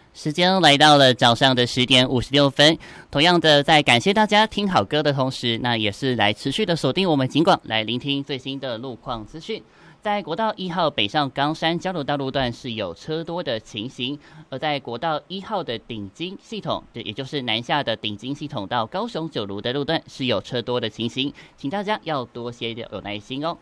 时间来到了早上的10:56，同样的，在感谢大家听好歌的同时，那也是来持续的锁定我们警广，来聆听最新的路况资讯。在国道1号北上冈山交流道路段是有车多的情形，而在国道1号的顶金系统，也就是南下的顶金系统到高雄九如的路段是有车多的情形，请大家要多些有耐心哦。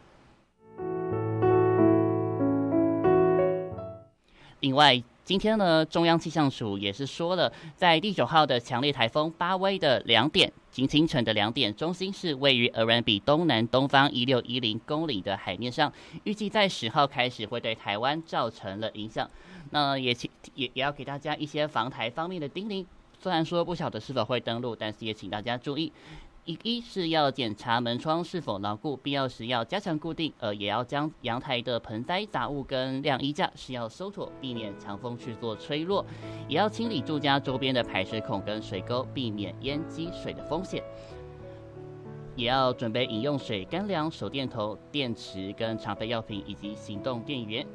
另外，今天呢，中央气象署也是说了，在第9号的强烈台风巴威的2点，今清晨的2点，中心是位于鹅銮比东南东方1610公里的海面上，预计在10号开始会对台湾造成了影响。那也要给大家一些防台方面的叮咛，虽然说不晓得是否会登陆，但是也请大家注意。一是要检查门窗是否牢固，必要时要加强固定，也要将阳台的盆栽、杂物跟晾衣架是要收妥，避免强风去做吹落，也要清理住家周边的排水孔跟水沟，避免淹积水的风险。也要准备饮用水、干粮、手电筒、电池跟常备药品以及行动电源。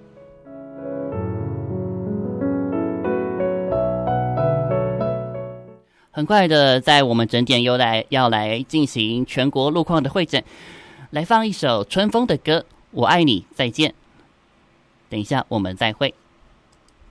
很快的，在我们整点要来进行全国路况的会诊，来放一首春风的歌《我爱你再见》。等一下我们再会。